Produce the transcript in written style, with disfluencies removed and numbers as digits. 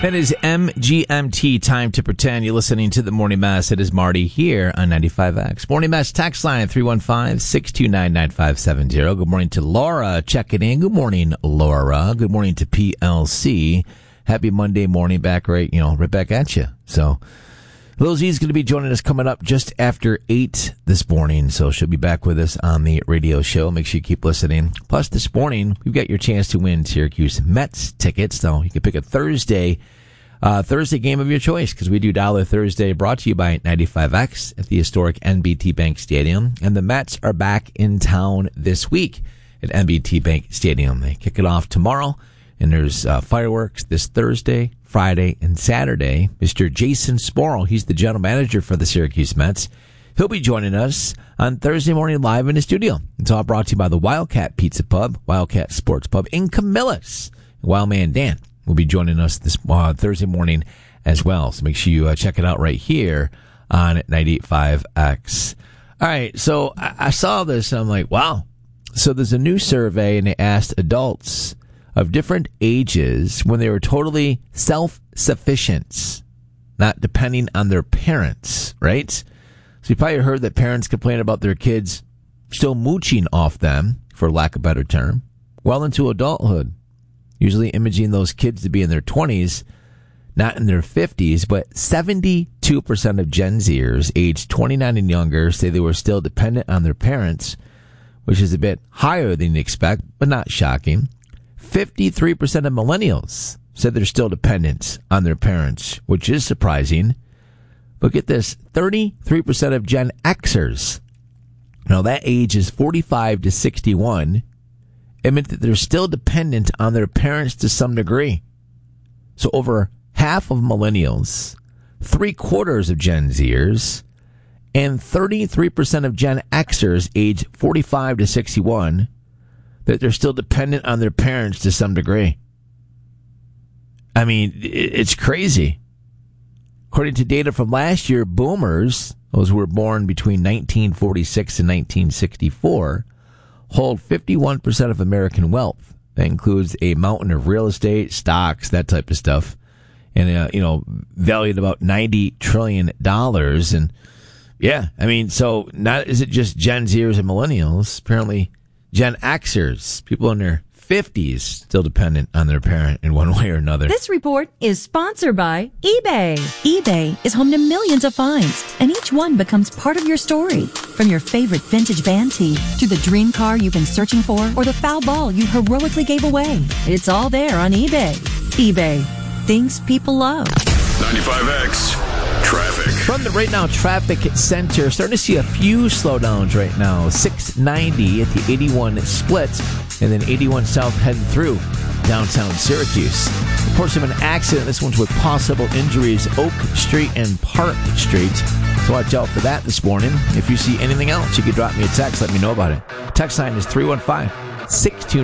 It is MGMT, time to pretend. You're listening to the Morning Mess. It is Marty here on 95X. Morning Mess text line 315-629-9570. Good morning to Laura checking in. Good morning, Laura. Good morning to PLC. Happy Monday morning, back right back at you. So Lil Z is going to be joining us coming up just after 8 this morning, so she'll be back with us on the radio show. Make sure you keep listening. Plus, this morning, we've got your chance to win Syracuse Mets tickets. So you can pick a Thursday game of your choice, because we do Dollar Thursday, brought to you by 95X at the historic NBT Bank Stadium. And the Mets are back in town this week at NBT Bank Stadium. They kick it off tomorrow, and there's fireworks this Thursday, Friday, and Saturday. Mr. Jason Sporl, he's the general manager for the Syracuse Mets. He'll be joining us on Thursday morning live in the studio. It's all brought to you by the Wildcat Pizza Pub, Wildcat Sports Pub in Camillus. Wildman Dan will be joining us this Thursday morning as well. So make sure you check it out right here on 95X. All right, so I saw this and I'm like, wow. So there's a new survey, and they asked adults of different ages when they were totally self-sufficient, not depending on their parents, right? So you probably heard that parents complain about their kids still mooching off them, for lack of a better term, well into adulthood, usually imaging those kids to be in their 20s, not in their 50s. But 72% of Gen Zers aged 29 and younger say they were still dependent on their parents, which is a bit higher than you'd expect, but not shocking. 53% of millennials said they're still dependent on their parents, which is surprising. But get this, 33% of Gen Xers, now that age is 45 to 61, admit that they're still dependent on their parents to some degree. So over half of millennials, 3/4 of Gen Zers, and 33% of Gen Xers age 45 to 61 that they're still dependent on their parents to some degree. I mean, it's crazy. According to data from last year, boomers, those who were born between 1946 and 1964, hold 51% of American wealth. That includes a mountain of real estate, stocks, that type of stuff, and valued about $90 trillion. And yeah, I mean, so not is it just Gen Zers and millennials? Apparently, Gen Xers, people in their 50s, still dependent on their parent in one way or another. This report is sponsored by eBay. eBay is home to millions of finds, and each one becomes part of your story. From your favorite vintage van tee to the dream car you've been searching for, or the foul ball you heroically gave away, it's all there on eBay. eBay, things people love. 95X Traffic. From the Right Now Traffic Center, starting to see a few slowdowns right now. 690 at the 81 split, and then 81 south heading through downtown Syracuse. Reports of an accident. This one's with possible injuries, Oak Street and Park Street. So watch out for that this morning. If you see anything else, you can drop me a text. Let me know about it. Text line is 315-629.